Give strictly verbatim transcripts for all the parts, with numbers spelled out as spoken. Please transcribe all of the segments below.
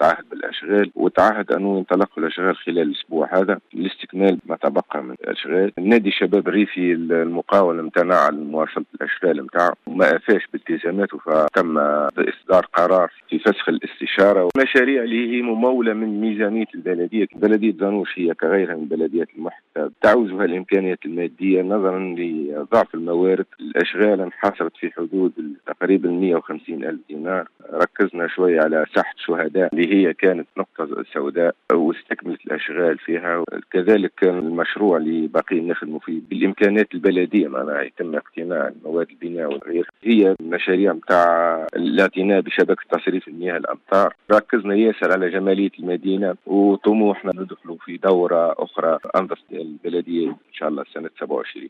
تعهد بالأشغال، وتعهد أنه ينطلق الأشغال خلال الأسبوع هذا لاستكمال ما تبقى من الأشغال. النادي الشباب الريفي المقاولة امتنع عن مواصلة الأشغال متاعه وما أفاش بالتزاماته، فتم إصدار قرار في فسخ الاستشارة. والمشاريع اللي هي ممولة من ميزانية البلدية، بلدية زانوش هي كغيرها من بلديات المحيط تعوزها الإمكانيات المادية نظرا لضعف الموارد. الأشغال انحصرت في حدود تقريبا مئة وخمسين ألف دينار. ركزنا شوي على ساحة شهداء اللي هي كانت نقطة سوداء واستكملت الأشغال فيها. كذلك كان المشروع اللي باقي نخدموا فيه بالإمكانات البلدية، معناها يتم اقتناء مواد البناء والغير. هي مشاريع متاع الاعتناء بشبكة تصريف المياه الأمطار. ركزنا ياسر على جمالية المدينة وطموحنا ندخلوا في دورة أخرى أنظف البلدية إن شاء الله سنة سبعة وعشرين.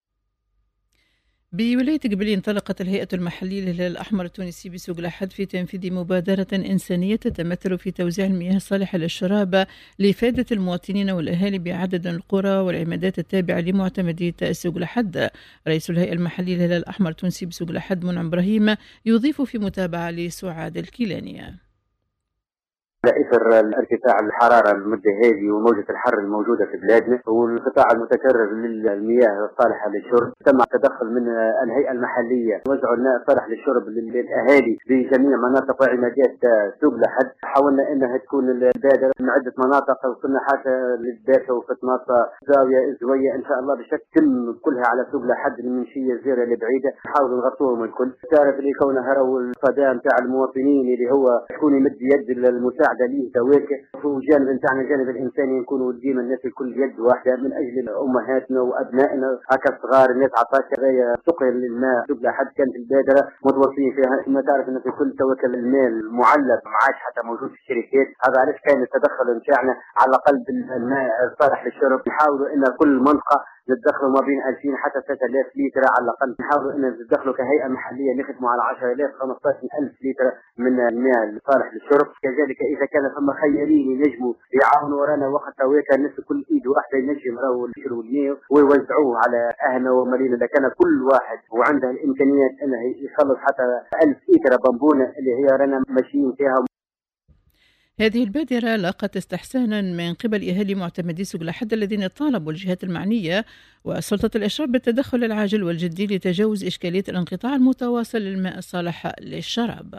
بولاية قبلي انطلقت الهيئة المحلية للهلال الأحمر التونسي بسوق الأحد في تنفيذ مبادرة إنسانية تتمثل في توزيع المياه الصالحة للشراب لإفادة المواطنين والأهالي بعدد القرى والعمادات التابعة لمعتمدية سوق الأحد. رئيس الهيئة المحلية للهلال الأحمر التونسي بسوق الأحد منعم إبراهيم يضيف في متابعة لسعاد الكيلانية. على اثر ارتفاع الحراره المده هذه وموجه الحر الموجوده في بلادنا والانقطاع المتكرر للمياه الصالحه للشرب، تم التدخل من الهيئه المحليه وزع الماء الصالح للشرب للاهالي في جميع مناطق وعمادات سوق الأحد. حاولنا انها تكون البادره من عده مناطق، وصلنا حتى للباشا وفتناصه زاويه الزويه ان شاء الله بشكل تم كلها على سوق الأحد المنشيه الزيره البعيده. نحاولوا نغطوهم الكل. تعرف اللي كونها راهو الصدام تاع المواطنين اللي هو تكون يمد يد المساعده ليه تواكه، والجانب نتاعنا الجانب الانساني نكونوا ديما الناس الكل يد واحده من اجل امهاتنا وابنائنا هكا الصغار. الناس عطاك هذايا سقي للماء سوق الأحد كانت البادره متوصلين فيها. ما تعرف ان في كل توكل المال معلب ما عادش حتى موجود في الشركات. هذا علاش كان التدخل نتاعنا على قلب الماء الصالح للشرب. نحاولوا ان كل منطقه نتدخلوا ما بين ألفين حتى ثلاثة آلاف لتر على الأقل. نحاولوا أن نتدخلوا كهيئة محلية نخدموا على عشرة آلاف خمسة عشر ألف لتر من الماء الصالح للشرب. كذلك إذا كان ثم خيالين ينجموا يعاونوا ورانا وقت هواك الناس كل إيد واحدة ينجم راهو يشروا الماء ويوزعوه على أهلنا ومالينا. إذا كان كل واحد وعنده الإمكانيات أنه يخلص حتى ألف لتر بامبونة اللي هي رانا ماشيين فيها. هذه البادرة لاقت استحسانا من قبل أهالي معتمدي سوق الأحد الذين طالبوا الجهات المعنية وسلطة الإشراف بالتدخل العاجل والجدي لتجاوز إشكالية الانقطاع المتواصل للماء الصالح للشراب.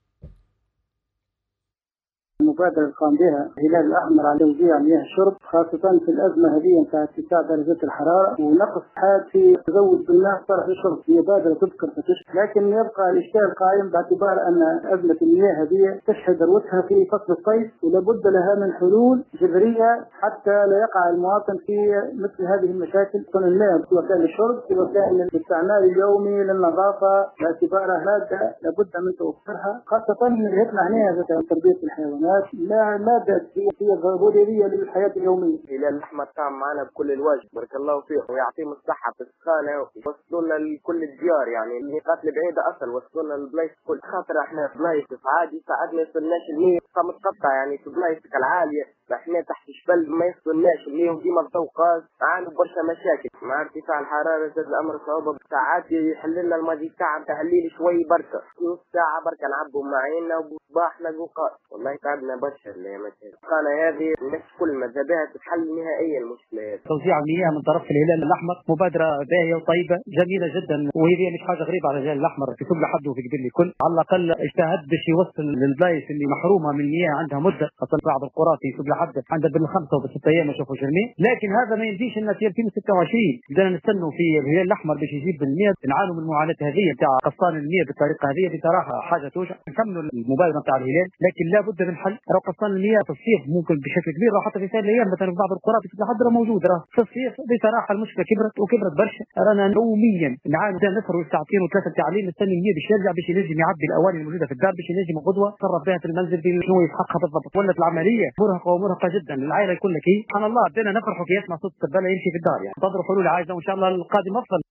المبادرة اللي قام بها الهلال الأحمر على توزيع مياه الشرب خاصة في الأزمة هذه نتاع ارتفاع درجات الحرارة ونقص حاد في تزود بالماء الصالح للشرب. هي بادرة تذكر فتشكر، لكن يبقى الإشكال قائم باعتبار أن أزمة المياه هذه تشهد ذروتها في فصل الصيف، ولابد لها من حلول جذرية حتى لا يقع المواطن في مثل هذه المشاكل. صن الماء سواء كان للشرب سواء كان للاستعمال اليومي للنظافة باعتبارها مادة لابد من توفرها، خاصة من جهتنا هنا تربية الحيوانات لا مادة هي ضرورية للحياة اليومية. الهلال الأحمر قام معنا بكل الواجب بارك الله فيه ويعطيهم الصحة في السخانة ووصلوا لنا لكل الديار، يعني النقاط البعيدة أصل وصلوا لنا البلايص كل خاطر احنا في بلايص عادي ساعات ما يصلناش المية متقطع، يعني في بلايص العالية احنا تحت جبل ما يصلناش المية وديما الطوقات معانا برشا مشاكل مع ارتفاع الحرارة. زاد الأمر صعوبة ساعات يحل لنا الماضي ساعة تهليل شوي بركة نص ساعة بركة نعبوا معينا وصباحنا قوقات. والله تعبنا برشا الأيام الثانية هذه الناس كل ماذا بها تتحل نهائيا المشكلات. توزيع المياه من طرف الهلال الأحمر مبادرة باهية وطيبة جميلة جدا، وهي مش حاجة غريبة على الهلال الأحمر في سوق الأحد وفي قبل الكل. على الأقل اجتهد باش يوصل للبلايص اللي محرومة من المياه عندها مدة، خاصة بعض القرى في سوق الأحد عندها بالخمسة وبالست أيام ما شافوا المياه. لكن هذا ما يمديش إن في ألفين وستة وعشرين بدنا نستنوا في الهلال الأحمر باش يجيب المياه. نعانوا من المعاناة هذه بتاع قصان المياه بالطريقة هذه بصراحة حاجة توجع. نكملوا المبادرة بتاع الهلال لكن لا بد من حل. لو قصان المياه في الصيف ممكن بشكل كبير، حتى في سائر الايام مثلا في بعض القرى في الحد موجود راه في الصيف. بصراحه المشكله كبرت وكبرت برشا. رانا يوميا نعاني نسهر ساعتين وثلاثه تعليم نستني المياه باش يرجع باش ينجم يعبي الاواني الموجوده في الدار باش ينجم غدوه تصرف بها في المنزل شنو يسحقها بالضبط. ولات العمليه مرهقه ومرهقه جدا للعائله يقول لك ايه سبحان الله بدينا نفرحوا كي يسمع صوت السباله يمشي في الدار، يعني تضرب حلول عايزه وان شاء الله القادم افضل.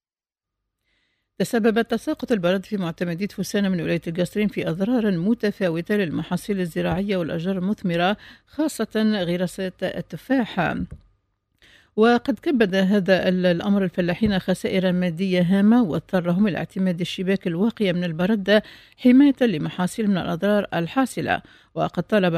تسبب تساقط البرد في معتمدية فسانة من ولاية القصرين في أضرار متفاوتة للمحاصيل الزراعية والأشجار المثمرة خاصة غراسات التفاح. وقد كبد هذا الأمر الفلاحين خسائر مادية هامة واضطرهم إلى اعتماد الشباك الواقية من البرد حماية لمحاصيل من الأضرار الحاصلة. وقد طالب